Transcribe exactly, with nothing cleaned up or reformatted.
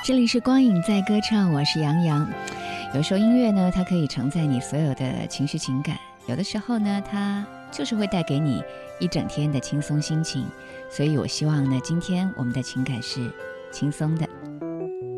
这里是光影在歌唱，我是杨洋。有时候音乐呢，它可以承载你所有的情绪情感，有的时候呢，它就是会带给你一整天的轻松心情。所以我希望呢，今天我们的情感是轻松的。